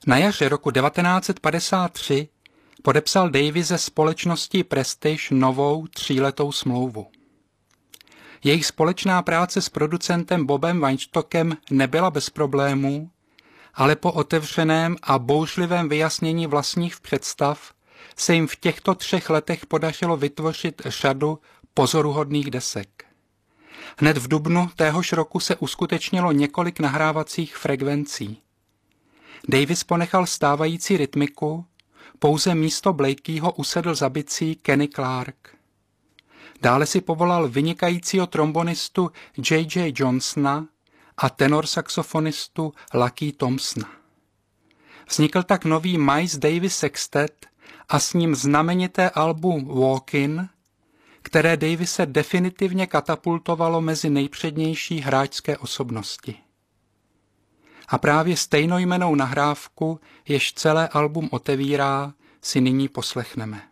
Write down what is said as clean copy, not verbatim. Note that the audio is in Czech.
Na jaře roku 1953 podepsal Davis se společností Prestige novou 3letou smlouvu. Jejich společná práce s producentem Bobem Weinstockem nebyla bez problémů, ale po otevřeném a bouřlivém vyjasnění vlastních představ se jim v těchto 3 letech podařilo vytvořit řadu pozoruhodných desek. Hned v dubnu téhož roku se uskutečnilo několik nahrávacích frekvencí. Davis ponechal stávající rytmiku, pouze místo Blakeyho usedl za bicí Kenny Clarke. Dále si povolal vynikajícího trombonistu J.J. Johnsona a tenor saxofonistu Lucky Thompsona. Vznikl tak nový Miles Davis Sextet a s ním znamenité album Walk-In, které Davise definitivně katapultovalo mezi nejpřednější hráčské osobnosti. A právě stejnojmennou nahrávku, jež celé album otevírá, si nyní poslechneme.